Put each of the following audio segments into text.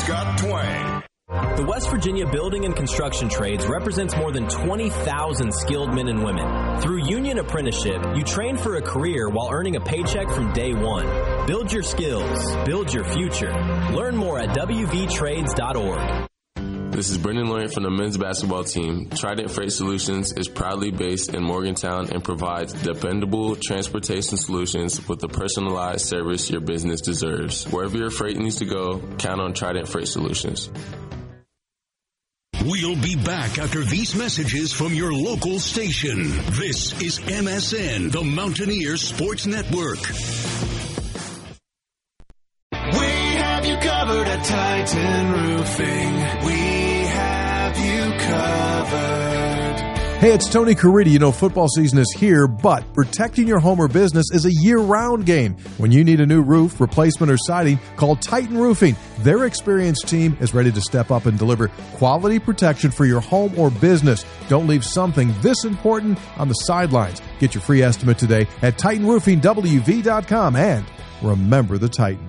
Scott Twang. The West Virginia building and construction trades represents more than 20,000 skilled men and women. Through union apprenticeship, you train for a career while earning a paycheck from day one. Build your skills. Build your future. Learn more at wvtrades.org. This is Brendan Lawyer from the men's basketball team. Trident Freight Solutions is proudly based in Morgantown and provides dependable transportation solutions with the personalized service your business deserves. Wherever your freight needs to go, count on Trident Freight Solutions. We'll be back after these messages from your local station. This is MSN, the Mountaineer Sports Network. We have you covered at Titan Roofing. We have you covered. Hey, it's Tony Caridi. You know, football season is here, but protecting your home or business is a year-round game. When you need a new roof, replacement, or siding, call Titan Roofing. Their experienced team is ready to step up and deliver quality protection for your home or business. Don't leave something this important on the sidelines. Get your free estimate today at TitanRoofingWV.com, and remember the Titan.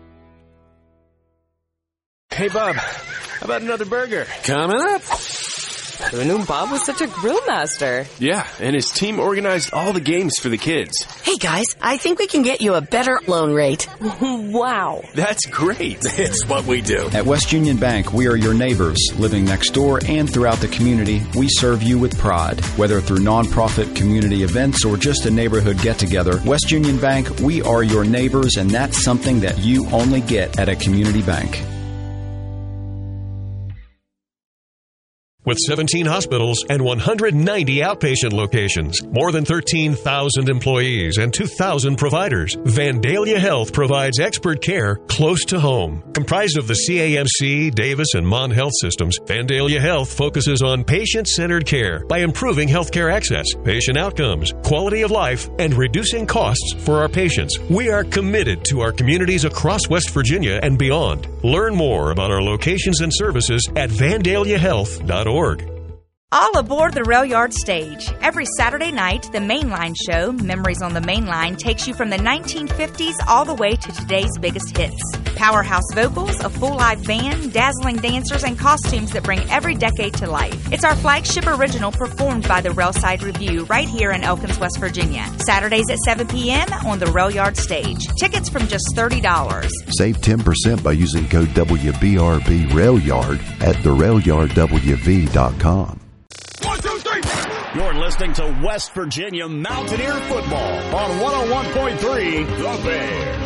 Hey, Bob, how about another burger? Coming up. Who knew Bob was such a grill master? Yeah, and his team organized all the games for the kids. Hey, guys, I think we can get you a better loan rate. Wow. That's great. It's what we do. At West Union Bank, we are your neighbors. Living next door and throughout the community, we serve you with pride. Whether through nonprofit community events or just a neighborhood get-together, West Union Bank, we are your neighbors, and that's something that you only get at a community bank. With 17 hospitals and 190 outpatient locations, more than 13,000 employees and 2,000 providers, Vandalia Health provides expert care close to home. Comprised of the CAMC, Davis, and Mon Health systems, Vandalia Health focuses on patient-centered care by improving healthcare access, patient outcomes, quality of life, and reducing costs for our patients. We are committed to our communities across West Virginia and beyond. Learn more about our locations and services at vandaliahealth.org. All aboard the Rail Yard Stage. Every Saturday night, the Mainline Show, Memories on the Mainline, takes you from the 1950s all the way to today's biggest hits. Powerhouse vocals, a full live band, dazzling dancers, and costumes that bring every decade to life. It's our flagship original performed by the Railside Review right here in Elkins, West Virginia. Saturdays at 7 p.m. on the Rail Yard Stage. Tickets from just $30. Save 10% by using code WBRB RailYard at therailyardwv.com. 1, 2, 3. You're listening to West Virginia Mountaineer football on 101.3 The Bear.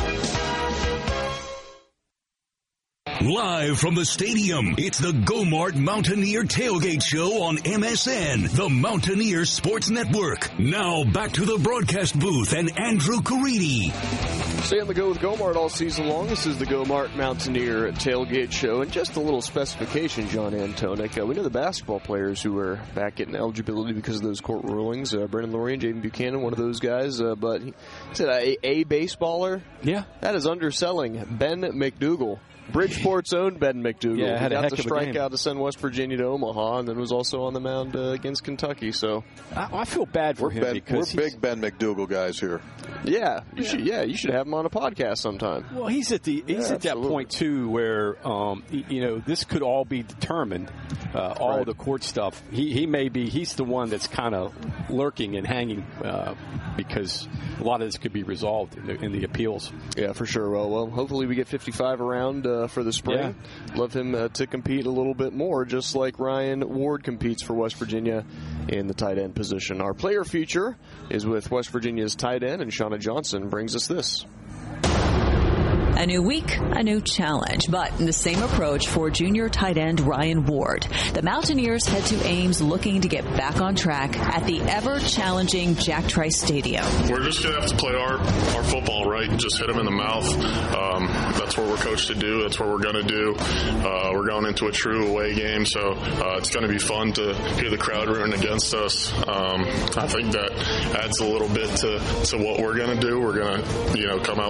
Live from the stadium, it's the Go-Mart Mountaineer Tailgate Show on MSN, the Mountaineer Sports Network. Now back to the broadcast booth and Andrew Caridi. Stay on the go with Go-Mart all season long. This is the Go-Mart Mountaineer Tailgate Show. And just a little specification, John Antonic. We know the basketball players who are back getting eligibility because of those court rulings. Brendan Laurie and Jaden Buchanan, one of those guys. But he said a baseballer? Yeah. That is underselling Ben McDougal. Bridgeport's own Ben McDougal. Yeah, had he a got heck the of a game. strikeout to send West Virginia to Omaha, and then was also on the mound against Kentucky. So I feel bad for him because we're big Ben McDougal guys here. Yeah, you should have him on a podcast sometime. Well, he's at that point too where this could all be determined. All the court stuff. He's the one that's kind of lurking and hanging because a lot of this could be resolved in the appeals. Yeah, for sure. Well, hopefully we get 55 around for the spring. Yeah. Love him to compete a little bit more, just like Ryan Ward competes for West Virginia in the tight end position. Our player feature is with West Virginia's tight end, and Shauna Johnson brings us this. A new week, a new challenge, but the same approach for junior tight end Ryan Ward. The Mountaineers head to Ames looking to get back on track at the ever-challenging Jack Trice Stadium. We're just going to have to play our football, right? Just hit them in the mouth. That's what we're coached to do. That's what we're going to do. We're going into a true away game, so it's going to be fun to hear the crowd rooting against us. I think that adds a little bit to what we're going to do. We're going to, come out